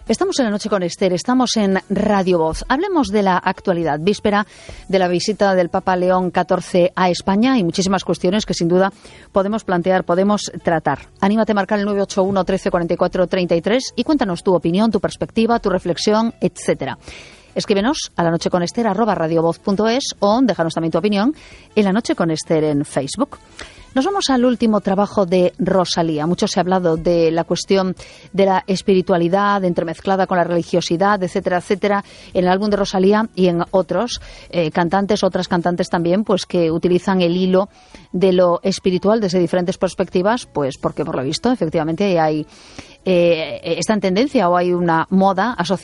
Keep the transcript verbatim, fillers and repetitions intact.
Estamos en La Noche con Esther, estamos en Radio Voz. Hablemos de la actualidad, víspera de la visita del Papa León catorce a España y muchísimas cuestiones que sin duda podemos plantear, podemos tratar. Anímate a marcar el nueve ocho uno, trece, cuarenta y cuatro, treinta y tres y cuéntanos tu opinión, tu perspectiva, tu reflexión, etcétera. Escríbenos a lanocheconester arroba radiovoz punto es o déjanos también tu opinión en La Noche con Esther en Facebook. Nos vamos al último trabajo de Rosalía. Mucho se ha hablado de la cuestión de la espiritualidad entremezclada con la religiosidad, etcétera, etcétera, en el álbum de Rosalía y en otros eh, cantantes, otras cantantes también, pues que utilizan el hilo de lo espiritual desde diferentes perspectivas, pues porque por lo visto efectivamente hay eh, esta tendencia o hay una moda asociada